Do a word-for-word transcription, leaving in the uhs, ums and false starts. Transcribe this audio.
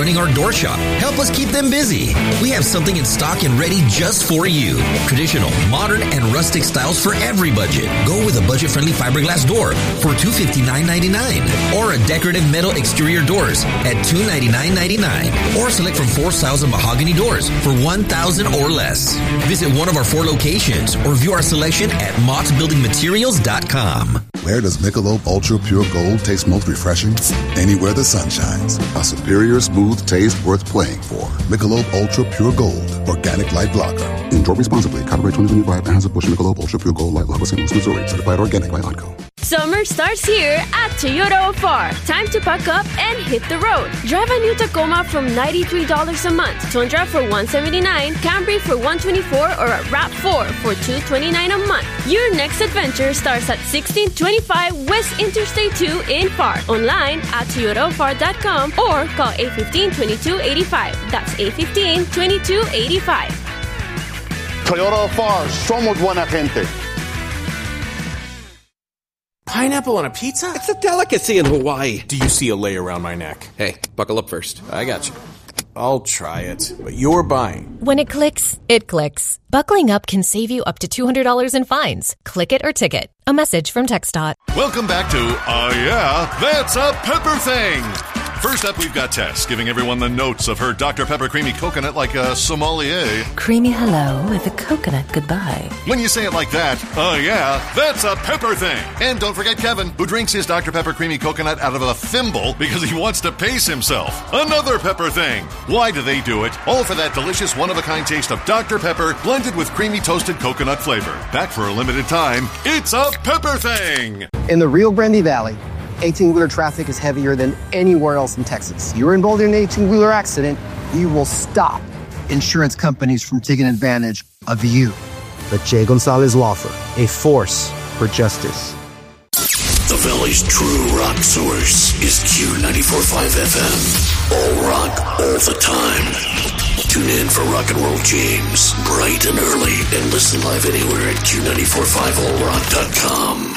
running our door shop. Help us keep them busy. We have something in stock and ready just for you. Traditional, modern, and rustic styles for every budget. Go with a budget-friendly fiberglass door for two hundred fifty-nine dollars and ninety-nine cents or a decorative metal exterior doors at two hundred ninety-nine dollars and ninety-nine cents or select from four styles of mahogany doors for one thousand dollars or less. Visit one of our four locations or view our selection at Mott's Building Materials dot com. Where does Michelob Ultra Pure Gold taste most refreshing? Anywhere the sun shines. A superior smooth taste worth playing for. Michelob Ultra Pure Gold, organic light lager. Enjoy responsibly. Copyright twenty twenty-five. Anheuser-Busch Michelob Ultra Pure Gold Light Lager, Saint Louis, Missouri. Certified organic by Onco. Summer starts here at Toyota of Far. Time to pack up and hit the road. Drive a new Tacoma from ninety-three dollars a month, Tundra for one hundred seventy-nine dollars, Camry for one hundred twenty-four dollars, or a RAV four for two hundred twenty-nine dollars a month. Your next adventure starts at sixteen twenty-five West Interstate two in Far. Online at Toyota of Far dot com or call eight one five, two two eight five. That's eight one five, two two eight five. Toyota of Far, somos buena gente. Pineapple on a pizza? It's a delicacy in Hawaii. Do you see a lei around my neck? Hey, buckle up first. I got you. I'll try it, but you're buying. When it clicks, it clicks. Buckling up can save you up to two hundred dollars in fines. Click it or ticket. A message from TxDOT. Welcome back to Oh Yeah, That's a Pepper Thing. First up, we've got Tess giving everyone the notes of her Doctor Pepper Creamy Coconut like a sommelier. Creamy hello with a coconut goodbye. When you say it like that, oh yeah, that's a pepper thing. And don't forget Kevin, who drinks his Doctor Pepper Creamy Coconut out of a thimble because he wants to pace himself. Another pepper thing. Why do they do it? All for that delicious one-of-a-kind taste of Doctor Pepper blended with creamy toasted coconut flavor. Back for a limited time, it's a pepper thing. In the Rio Grande Valley, eighteen-wheeler traffic is heavier than anywhere else in Texas. You're involved in an eighteen-wheeler accident, we will stop insurance companies from taking advantage of you. The Jay Gonzalez Law Firm, a force for justice. The Valley's true rock source is Q ninety-four point five F M. All rock, all the time. Tune in for Rock and Roll James, bright and early, and listen live anywhere at Q nine four five all rock dot com.